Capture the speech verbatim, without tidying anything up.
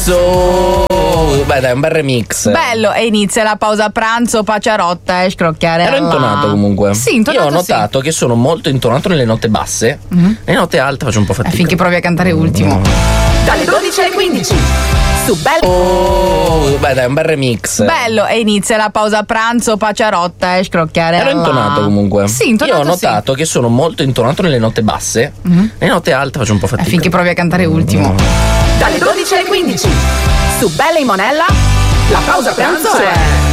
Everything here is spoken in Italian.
Su, beh dai, un bel remix. Bello, e inizia la pausa pranzo, paciarotta e scrocchiarella. Ero intonato comunque. Sì, intonato. Io ho notato sì. che sono molto intonato nelle note basse. Mm-hmm. Le note alte faccio un po' fatica. Eh, finché provi a cantare ultimo. Mm. Dalle dodici alle quindici su Bello. Oh, beh dai, un bel remix. Bello, e inizia la pausa pranzo, paciarotta e scrocchiarella. Ero intonato comunque. Sì, intonato. Io ho notato sì. che sono molto intonato nelle note basse. Mm-hmm. Le note alte faccio un po' fatica. Eh, finché provi a cantare ultimo. Dalle dodici alle quindici su Bella e Monella la pausa pranzo è